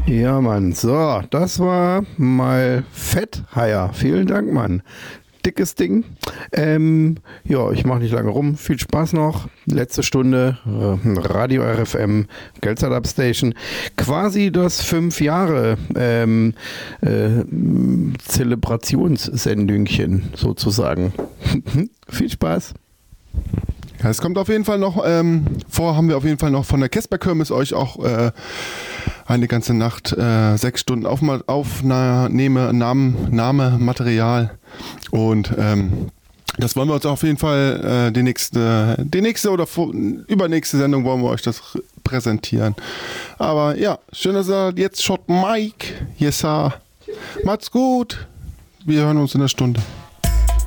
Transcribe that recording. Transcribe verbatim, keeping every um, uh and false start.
Ja, Mann. So, das war mal Fettheier. Vielen Dank, Mann. Dickes Ding. Ähm, ja, ich mache nicht lange rum. Viel Spaß noch. Letzte Stunde. Äh, Radio R F M, Geldzeit Station. Quasi das fünf Jahre ähm, äh, Zelebrationssendüngchen sozusagen. Viel Spaß. Ja, es kommt auf jeden Fall noch ähm, vor, haben wir auf jeden Fall noch von der Kesper-Kirmes euch auch äh, eine ganze Nacht, äh, sechs Stunden Aufma- Aufnahme, Namen, Name, Material und ähm, das wollen wir uns auf jeden Fall äh, die nächste, die nächste oder vor, übernächste Sendung wollen wir euch das präsentieren. Aber ja, schön, dass ihr jetzt schaut, Mike, yes, sir. Macht's gut. Wir hören uns in der Stunde.